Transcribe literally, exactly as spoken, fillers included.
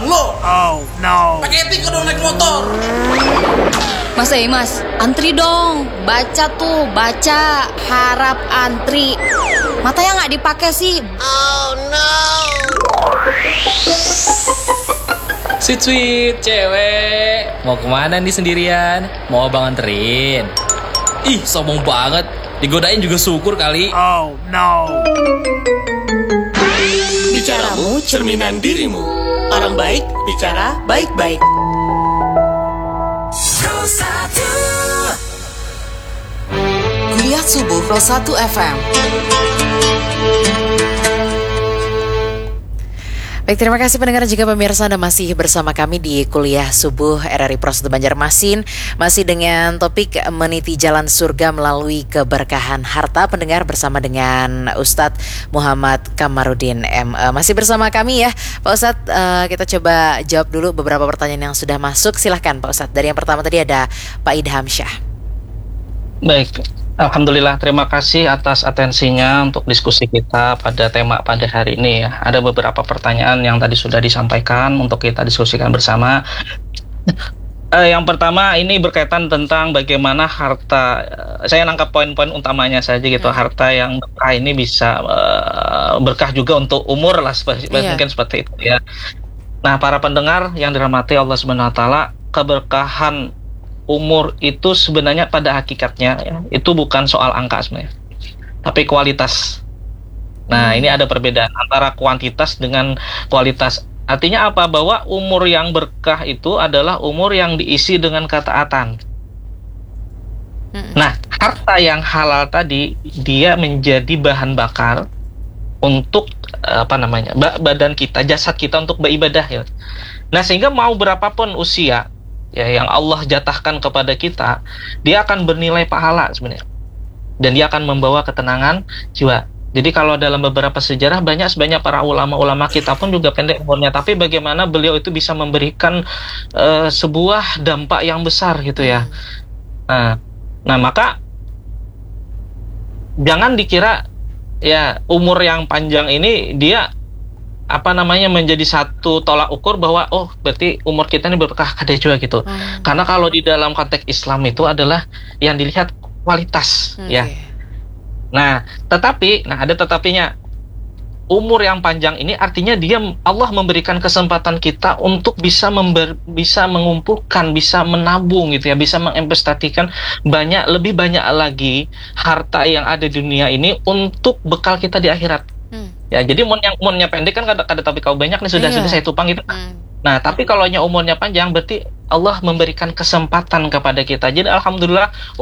bang lo. Oh no. Pakai etika dong naik motor. Mas eh mas, antri dong. Baca tuh, baca. Harap antri. Matanya nggak dipakai sih. Oh no. Sweet sweet cewek, mau kemana nih sendirian? Mau abang anterin? Ih, sombong banget. Digodain juga syukur kali. Oh no. Bicaramu cerminan dirimu. Orang baik bicara baik-baik. Kuliah Subuh Pro satu F M. Baik, terima kasih pendengar. Jika pemirsa Anda masih bersama kami di Kuliah Subuh R R I Pro satu Banjarmasin, masih dengan topik meniti jalan surga melalui keberkahan harta, pendengar, bersama dengan Ustadz Muhammad Kamarudin M E. Masih bersama kami ya Pak Ustadz. uh, Kita coba jawab dulu beberapa pertanyaan yang sudah masuk. Silahkan Pak Ustadz. Dari yang pertama tadi ada Pak Idham Syah. Baik, alhamdulillah, terima kasih atas atensinya untuk diskusi kita pada tema pada hari ini ya. Ada beberapa pertanyaan yang tadi sudah disampaikan untuk kita diskusikan bersama. eh, Yang pertama ini berkaitan tentang bagaimana harta, saya nangkap poin-poin utamanya saja gitu. Hmm. Harta yang berkah ini bisa uh, berkah juga untuk umur lah, seperti, yeah. mungkin seperti itu ya. Nah, para pendengar yang dirahmati Allah Subhanahu Wa Taala, keberkahan umur itu sebenarnya pada hakikatnya ya, itu bukan soal angka sebenarnya, tapi kualitas. Nah, hmm. ini ada perbedaan antara kuantitas dengan kualitas. Artinya apa? Bahwa umur yang berkah itu adalah umur yang diisi dengan ketaatan. Hmm. Nah, harta yang halal tadi dia menjadi bahan bakar untuk apa namanya? badan kita, jasad kita untuk beribadah ya. Nah, sehingga mau berapapun usia ya yang Allah jatahkan kepada kita, dia akan bernilai pahala sebenarnya, dan dia akan membawa ketenangan jiwa. Jadi kalau dalam beberapa sejarah banyak sebanyak para ulama-ulama kita pun juga pendek umurnya, tapi bagaimana beliau itu bisa memberikan uh, sebuah dampak yang besar gitu ya. Nah, nah maka jangan dikira ya umur yang panjang ini dia apa namanya menjadi satu tolak ukur bahwa oh berarti umur kita ini berkah kada juga gitu. Hmm. Karena kalau di dalam konteks Islam itu adalah yang dilihat kualitas hmm, ya. Okay. Nah, tetapi nah ada tetapinya. Umur yang panjang ini artinya dia Allah memberikan kesempatan kita untuk bisa member, bisa mengumpulkan, bisa menabung gitu ya, bisa menginvestasikan banyak lebih banyak lagi harta yang ada di dunia ini untuk bekal kita di akhirat. Ya, jadi umur yang umurnya pendek kan kada, kada tapi kau banyak nih sudah iya. sudah saya tupang gitu. Hmm. Nah, tapi kalau umurnya panjang berarti Allah memberikan kesempatan kepada kita. Jadi alhamdulillah